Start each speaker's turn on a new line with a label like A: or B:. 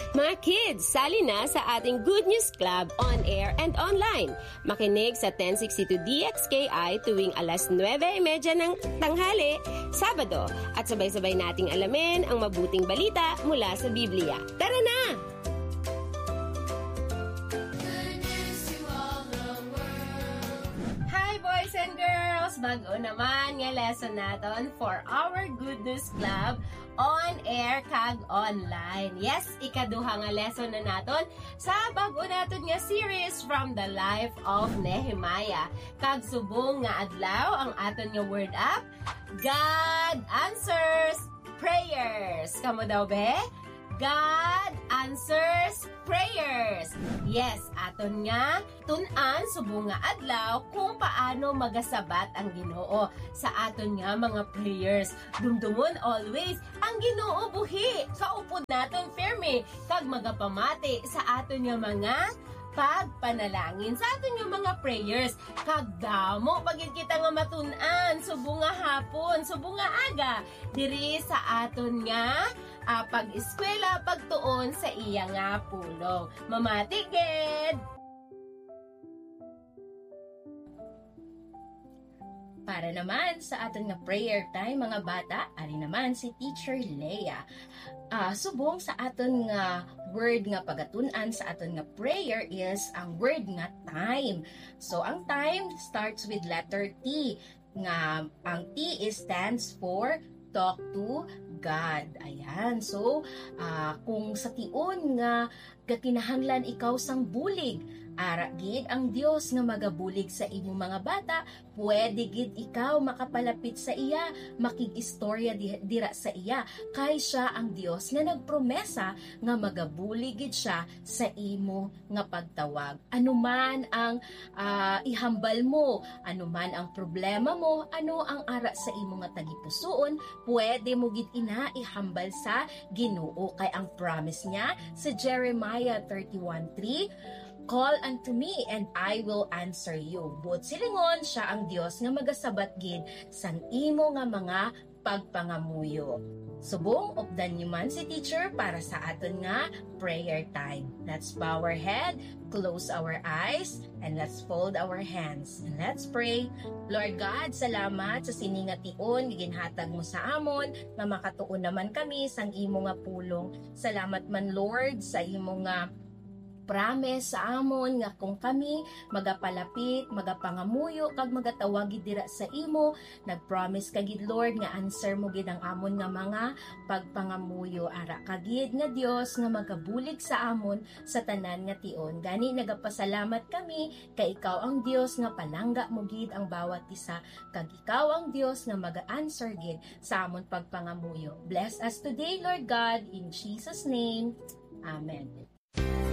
A: Mga kids, sali na sa ating Good News Club on air and online. Makinig sa 1062 DXKI tuwing alas 9:30 ng tanghali, Sabado, at sabay-sabay nating alamin ang mabuting balita mula sa Biblia. Tara na! Hi boys and girls! Bago naman nga lesson natin for our Good News Club on air kag online. Yes, ikaduha nga lesson na naton sa bago naton nga series from the life of Nehemiah. Kag subong nga adlaw ang aton nga word up, God answers prayers. Kamo daw be? God answers prayers. Yes, aton nga tun-an subong nga adlaw kung paano magasabat ang Ginoo sa aton nga mga prayers. Dumdumon always ang Ginoo buhi. Kaupod naton firme kag magapamati sa aton nga mga pagpanalangin sa aton nga mga prayers. Kagdamo pagid kita nga matun-an subong nga hapon, subong nga aga diri sa aton nga pag-eskwela, pagtuon sa iya nga pulong. Mamati, ged! Para naman sa aton nga prayer time, mga bata, ari naman si Teacher Leia. Subong sa aton nga word nga pagatun-an sa aton nga prayer is ang word nga time. So, ang time starts with letter T. Nga, ang T stands for talk to God. Ayan. So, kung sa tion nga kinahanglan ikaw sang bulig, ara gid ang Dios nga magabulig sa imo mga bata, pwede gid ikaw makapalapit sa iya, makig-istorya dira sa iya, kay siya ang Dios nga nagpromesa nga magabulig gid siya sa imo nga pagtawag. Anuman ang ihambal mo, anuman ang problema mo, ano ang ara sa imo nga tagipusoon, pwede mo gid ina ihambal sa Ginoo, kay ang promise niya sa Jeremiah 31:3, call unto me and I will answer you. But silingon siya ang Dios nga magasabat gid sang imo nga mga pagpangamuyo. Subong updan niyo man si teacher para sa aton nga prayer time. Let's bow our head, close our eyes, and let's fold our hands. And let's pray. Lord God, salamat sa siningation giginhatag mo sa amon nga makatuon naman kami sang imo nga pulong. Salamat man Lord sa imo nga promise sa amon nga kung kami magapalapit, magapangamuyo kag magatawag dira sa imo, nagpromise ka gid Lord nga answer mo gid ang amon nga mga pagpangamuyo. Ara kagid nga Dios nga magabulig sa amon sa tanan nga tion. Gani nagapasalamat kami kay ikaw ang Dios nga palangga mo gid ang bawat isa, kag ikaw ang Dios nga maga-answer gid sa amon pagpangamuyo. Bless us today Lord God, in Jesus name. Amen.